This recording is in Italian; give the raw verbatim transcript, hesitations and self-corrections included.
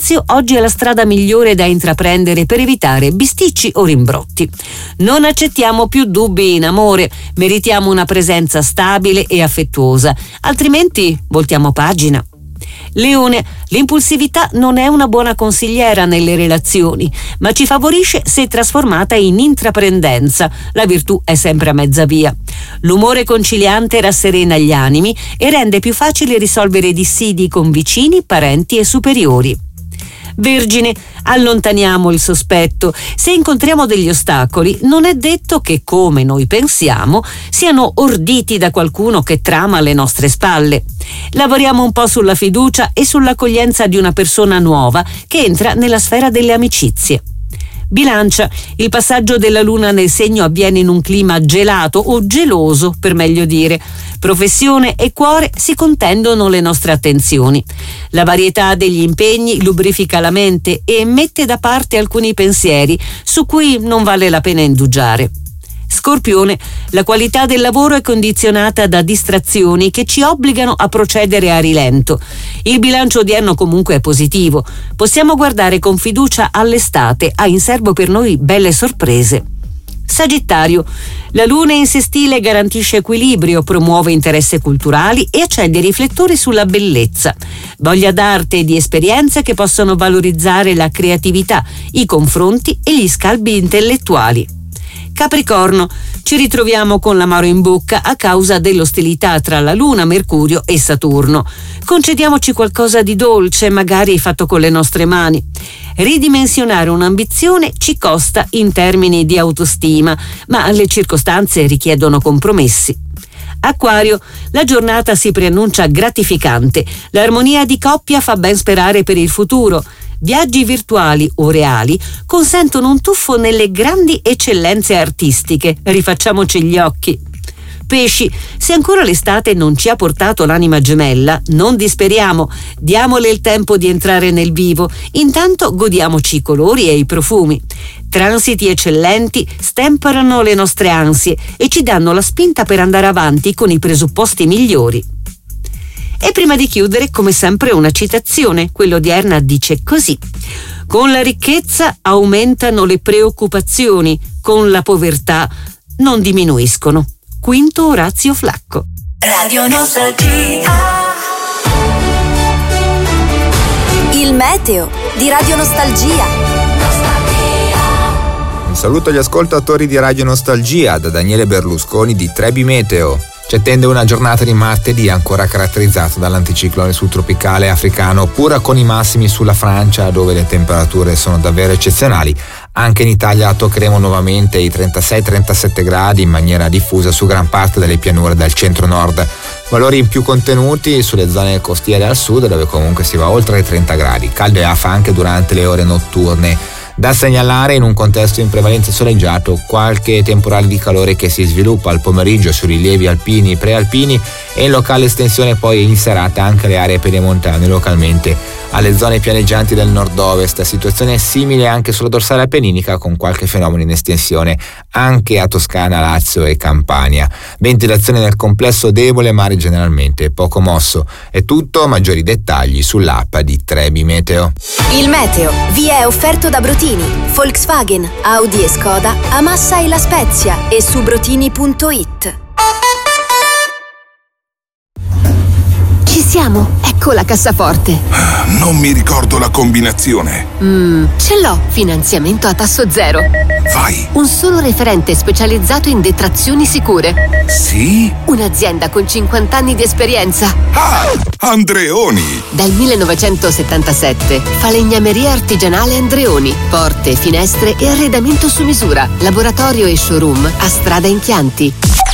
silenzio oggi è la strada migliore da intraprendere per evitare bisticci o rimbrotti. Non accettiamo più dubbi in amore, meritiamo una presenza stabile e affettuosa, altrimenti voltiamo pagina. Leone, l'impulsività non è una buona consigliera nelle relazioni, ma ci favorisce se trasformata in intraprendenza. La virtù è sempre a mezza via. L'umore conciliante rasserena gli animi e rende più facile risolvere dissidi con vicini, parenti e superiori. Vergine, allontaniamo il sospetto. Se incontriamo degli ostacoli, non è detto che, come noi pensiamo, siano orditi da qualcuno che trama alle nostre spalle. Lavoriamo un po' sulla fiducia e sull'accoglienza di una persona nuova che entra nella sfera delle amicizie. Bilancia, il passaggio della luna nel segno avviene in un clima gelato o geloso, per meglio dire. Professione e cuore si contendono le nostre attenzioni. La varietà degli impegni lubrifica la mente e mette da parte alcuni pensieri su cui non vale la pena indugiare. Scorpione, la qualità del lavoro è condizionata da distrazioni che ci obbligano a procedere a rilento. Il bilancio odierno comunque è positivo. Possiamo guardare con fiducia all'estate, ha in serbo per noi belle sorprese. Sagittario, la luna in sestile garantisce equilibrio, promuove interessi culturali e accende i riflettori sulla bellezza. Voglia d'arte e di esperienze che possono valorizzare la creatività, i confronti e gli scambi intellettuali. Capricorno, ci ritroviamo con l'amaro in bocca a causa dell'ostilità tra la Luna, Mercurio e Saturno. Concediamoci qualcosa di dolce, magari fatto con le nostre mani. Ridimensionare un'ambizione ci costa in termini di autostima, ma le circostanze richiedono compromessi. Acquario, la giornata si preannuncia gratificante. L'armonia di coppia fa ben sperare per il futuro. Viaggi virtuali o reali consentono un tuffo nelle grandi eccellenze artistiche. Rifacciamoci gli occhi. Pesci, se ancora l'estate non ci ha portato l'anima gemella, non disperiamo, diamole il tempo di entrare nel vivo, intanto godiamoci i colori e i profumi. Transiti eccellenti stemperano le nostre ansie e ci danno la spinta per andare avanti con i presupposti migliori. E prima di chiudere, come sempre, una citazione. Quella odierna dice così: con la ricchezza aumentano le preoccupazioni, con la povertà non diminuiscono. Quinto Orazio Flacco. Radio Nostalgia. Il meteo di Radio Nostalgia. Un saluto agli ascoltatori di Radio Nostalgia da Daniele Berlusconi di Trebi Meteo. Ci attende una giornata di martedì ancora caratterizzata dall'anticiclone subtropicale africano, pur con i massimi sulla Francia, dove le temperature sono davvero eccezionali. Anche in Italia toccheremo nuovamente i trentasei trentasette gradi in maniera diffusa su gran parte delle pianure del centro-nord. Valori più contenuti sulle zone costiere al sud, dove comunque si va oltre i trenta gradi. Caldo e afa anche durante le ore notturne. Da segnalare in un contesto in prevalenza soleggiato qualche temporale di calore che si sviluppa al pomeriggio sui rilievi alpini, prealpini e in locale estensione poi in serata anche le aree pedemontane, localmente alle zone pianeggianti del nord-ovest. Situazione simile anche sulla dorsale appenninica, con qualche fenomeno in estensione anche a Toscana, Lazio e Campania. Ventilazione nel complesso debole, mare generalmente poco mosso. È tutto, maggiori dettagli sull'app di Trebi Meteo. Il meteo vi è offerto da Brutini, Volkswagen, Audi e Skoda, a Massa e La Spezia e su brutini punto it. Ci siamo, ecco la cassaforte. Non mi ricordo la combinazione. Mm, ce l'ho, finanziamento a tasso zero. Vai. Un solo referente specializzato in detrazioni sicure. Sì? Un'azienda con cinquanta anni di esperienza. Ah, Andreoni. Dal millenovecentosettantasette, falegnameria artigianale Andreoni. Porte, finestre e arredamento su misura. Laboratorio e showroom a Strada in Chianti.